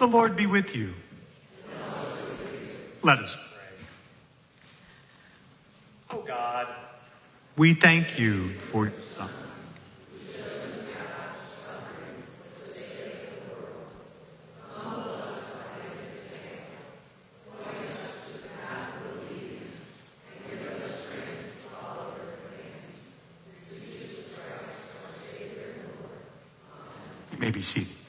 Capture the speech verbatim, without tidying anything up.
Lord be with you. Let us pray. Oh God, we thank you for your Son. You may be seated.